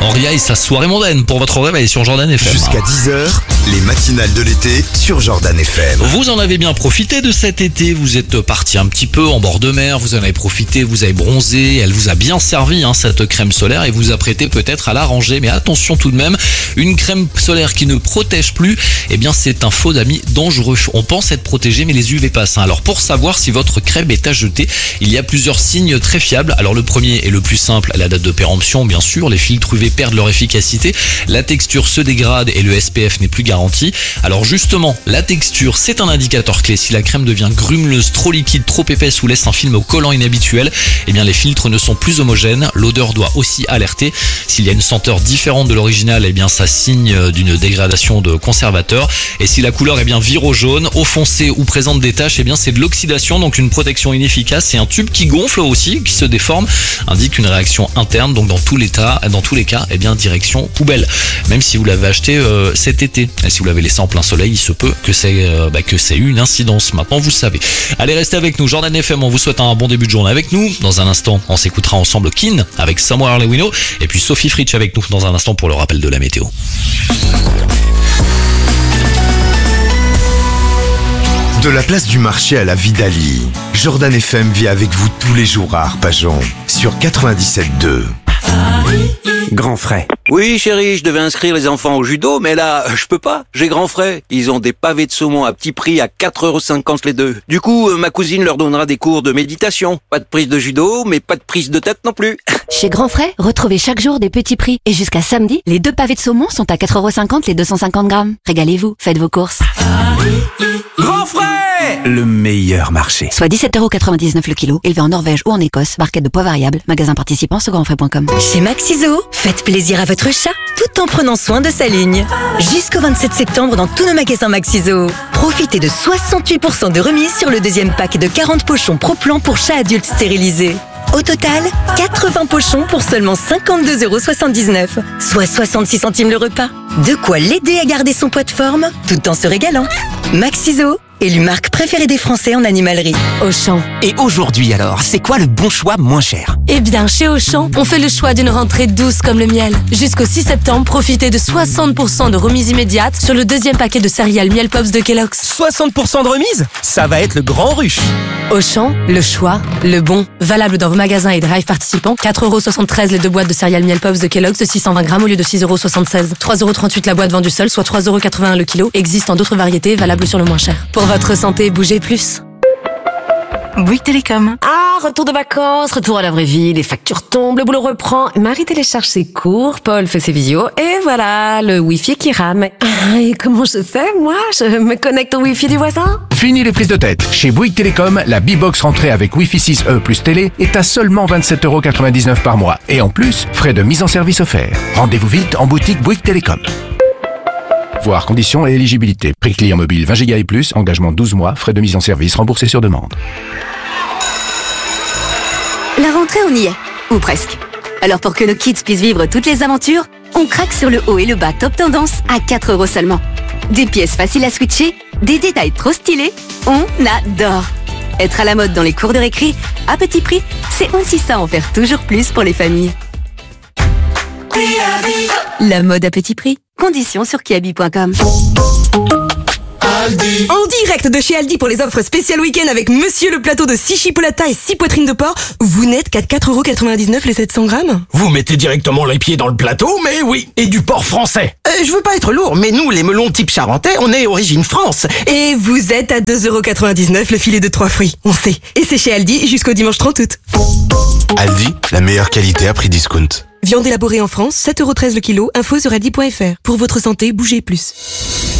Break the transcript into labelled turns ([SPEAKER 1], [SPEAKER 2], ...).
[SPEAKER 1] Henria et sa soirée mondaine pour votre réveil sur Jordan FM.
[SPEAKER 2] Jusqu'à 10h, les matinales de l'été sur Jordan FM.
[SPEAKER 1] Vous en avez bien profité de cet été, vous êtes parti un petit peu en bord de mer, vous en avez profité, vous avez bronzé, elle vous a bien servi cette crème solaire et vous apprêtez peut-être à la ranger. Mais attention tout de même, une crème solaire qui ne protège plus, c'est un faux ami dangereux. On pense être protégé mais les UV passent. Alors pour savoir si votre crème est à jeter, il y a plusieurs signes très fiables. Alors le premier et le plus simple, la date de péremption bien sûr, les filtres UV perdent leur efficacité, la texture se dégrade et le SPF n'est plus garanti. Alors justement, la texture c'est un indicateur clé. Si la crème devient grumeleuse, trop liquide, trop épaisse ou laisse un film collant inhabituel, les filtres ne sont plus homogènes. L'odeur doit aussi alerter. S'il y a une senteur différente de l'original, ça signe d'une dégradation de conservateur. Et si la couleur est bien vire au jaune, au foncé ou présente des taches, c'est de l'oxydation, donc une protection inefficace. Et un tube qui gonfle aussi, qui se déforme, indique une réaction interne. Donc dans tous les cas, direction poubelle. Même si vous l'avez acheté cet été. Et si vous l'avez laissé en plein soleil, il se peut que c'est ait eu une incidence. Maintenant vous savez. Allez, restez avec nous. Jordan FM, on vous souhaite un bon début de journée avec nous. Dans un instant, on s'écoutera ensemble Kin avec Somewhere Only We Know. Et puis Sophie Fritsch avec nous dans un instant pour le rappel de la météo.
[SPEAKER 2] De la place du marché à la Vidalie, Jordan FM vit avec vous tous les jours à Arpajon sur 97.2.
[SPEAKER 3] Grand frais.
[SPEAKER 4] Oui chérie, je devais inscrire les enfants au judo, mais là, je peux pas, j'ai grand frais. Ils ont des pavés de saumon à petit prix à 4,50€ les deux. Du coup, ma cousine leur donnera des cours de méditation. Pas de prise de judo, mais pas de prise de tête non plus.
[SPEAKER 5] Chez Grand Frais, retrouvez chaque jour des petits prix. Et jusqu'à samedi, les 2 pavés de saumon sont à 4,50€ les 250 grammes. Régalez-vous, faites vos courses.
[SPEAKER 3] Grand frais, le meilleur marché.
[SPEAKER 5] Soit 17,99€ le kilo, élevé en Norvège ou en Écosse, barquette de poids variable, magasin participant sur grandfrais.com.
[SPEAKER 6] Chez Maxiso, faites plaisir à votre chat tout en prenant soin de sa ligne. Jusqu'au 27 septembre dans tous nos magasins Maxiso. Profitez de 68% de remise sur le deuxième pack de 40 pochons Pro-Plan pour chats adultes stérilisés. Au total, 80 pochons pour seulement 52,79€, soit 66 centimes le repas. De quoi l'aider à garder son poids de forme tout en se régalant. Maxiso, élu marque préférée des Français en animalerie.
[SPEAKER 7] Auchan.
[SPEAKER 3] Et aujourd'hui alors, c'est quoi le bon choix moins cher?
[SPEAKER 7] Chez Auchan, on fait le choix d'une rentrée douce comme le miel. Jusqu'au 6 septembre, profitez de 60% de remise immédiate sur le deuxième paquet de céréales Miel Pops de Kellogg's.
[SPEAKER 3] 60% de remise? Ça va être le grand rush.
[SPEAKER 7] Auchan, le choix, le bon. Valable dans vos magasins et drive participants. 4,73€ les 2 boîtes de céréales Miel Pops de Kellogg's de 620 grammes au lieu de 6,76€. 3,38€ la boîte vendue seule, soit 3,81€ le kilo. Existe en d'autres variétés, valables sur le moins cher. Pour votre santé, bougez plus.
[SPEAKER 8] Bouygues Télécom. Retour de vacances, retour à la vraie vie, les factures tombent, le boulot reprend, Marie télécharge ses cours, Paul fait ses visios, et voilà, le Wi-Fi qui rame. Et comment je fais, moi? Je me connecte au Wi-Fi du voisin?
[SPEAKER 9] Fini les prises de tête. Chez Bouygues Télécom, la B-Box rentrée avec Wi-Fi 6E plus télé est à seulement 27,99€ par mois. Et en plus, frais de mise en service offerts. Rendez-vous vite en boutique Bouygues Télécom. Voir conditions et éligibilité. Prix client mobile 20 Go et plus, engagement 12 mois, frais de mise en service remboursés sur demande.
[SPEAKER 5] La rentrée, on y est. Ou presque. Alors pour que nos kids puissent vivre toutes les aventures, on craque sur le haut et le bas top tendance à 4€ seulement. Des pièces faciles à switcher, des détails trop stylés, on adore. Être à la mode dans les cours de récré, à petit prix, c'est aussi ça en faire toujours plus pour les familles. La mode à petit prix. Conditions sur kiabi.com.
[SPEAKER 6] En direct de chez Aldi pour les offres spéciales week-end avec Monsieur le plateau de 6 chipolatas et 6 poitrines de porc, vous n'êtes qu'à 4,99€ les 700 grammes.
[SPEAKER 10] Vous mettez directement les pieds dans le plateau, mais oui, et du porc français.
[SPEAKER 11] Je veux pas être lourd, mais nous, les melons type charentais, on est origine France.
[SPEAKER 6] Et vous êtes à 2,99€ le filet de 3 fruits, on sait. Et c'est chez Aldi jusqu'au dimanche 30 août.
[SPEAKER 2] Aldi, la meilleure qualité à prix discount.
[SPEAKER 6] Viande élaborée en France, 7,13€ le kilo, info sur aldi.fr. Pour votre santé, bougez plus.